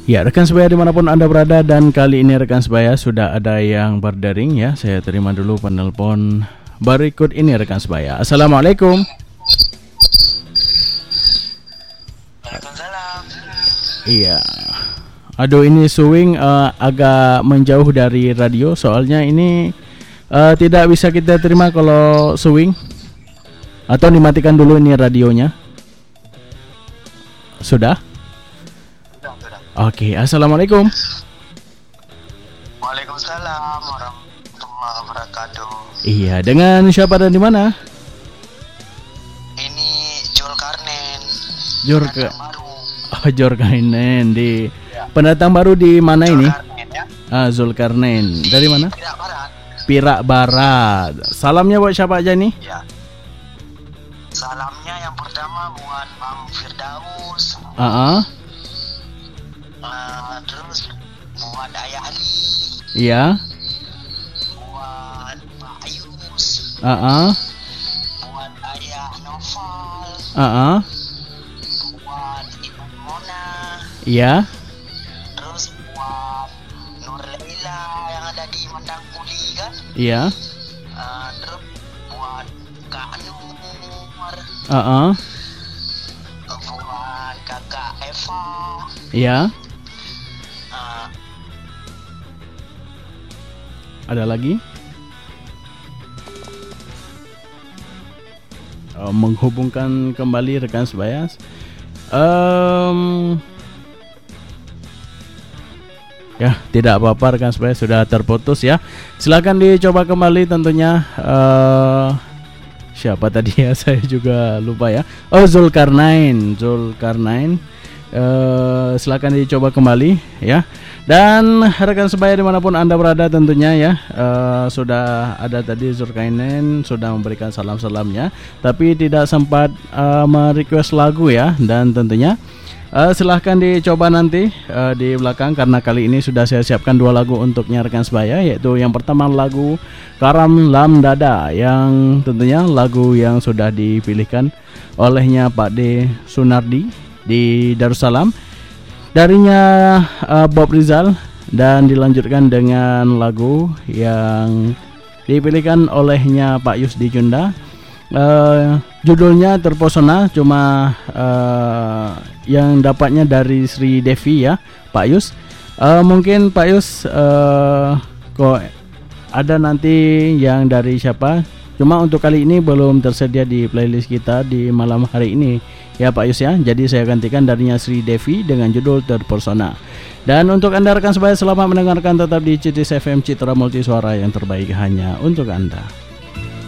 Ya, rekan sebaya dimanapun Anda berada, dan kali ini rekan sebaya sudah ada yang berdaring ya. Saya terima dulu penelpon berikut ini rekan sebaya. Assalamualaikum. Waalaikumsalam. Iya. Aduh, ini swing agak menjauh dari radio, soalnya ini tidak bisa kita terima kalau swing. Atau dimatikan dulu ini radionya. Sudah? Oke, assalamualaikum. Waalaikumsalam warahmatullahi wabarakatuh. Iya, dengan siapa dan di mana? Ini Zulkarnain. Zulkarnain. Baru. Oh, Zulkarnain di pendatang baru di mana ini? Zulkarnain, ya. Zulkarnain. Dari mana? Perak Barat. Perak Barat. Salamnya buat siapa aja nih? Ya. Salamnya yang pertama buat Bang Firdaus. Terus buat Ayah Ali. Iya. Buat Pak Ayus. Buat Ayah Noval. Buat Ibu Mona. Iya. Terus buat Nur Leila yang ada di Mandang Kuli kan. Iya. Terus buat Kak Nur. Buat Kakak Eva. Iya. Ada lagi? Menghubungkan kembali rekan sebaya. Ya, tidak apa-apa rekan sebaya, sudah terputus ya. Silakan dicoba kembali tentunya. Siapa tadi ya? Saya juga lupa ya. Oh, Zulkarnain. Silakan dicoba kembali ya. Dan rekan sebaya dimanapun Anda berada tentunya ya, sudah ada tadi Zulkarnain sudah memberikan salam-salamnya, tapi tidak sempat merequest lagu ya. Dan tentunya silahkan dicoba nanti di belakang, karena kali ini sudah saya siapkan dua lagu untuknya rekan sebaya, yaitu yang pertama lagu Karam Lam Dada, yang tentunya lagu yang sudah dipilihkan olehnya Pak D. Sunardi di Darussalam, darinya Bob Rizal, dan dilanjutkan dengan lagu yang dipilihkan olehnya Pak Yusdi Junda. Judulnya Terpesona, cuma yang dapatnya dari Sri Devi ya Pak Yus. Mungkin Pak Yus kok ada nanti yang dari siapa, cuma untuk kali ini belum tersedia di playlist kita di malam hari ini ya Pak Yus ya. Jadi saya gantikan darinya Sri Devi dengan judul Terpesona. Dan untuk Anda rekan sebaya, selamat mendengarkan, tetap di CITIS FM Citra Multi Suara yang terbaik hanya untuk Anda.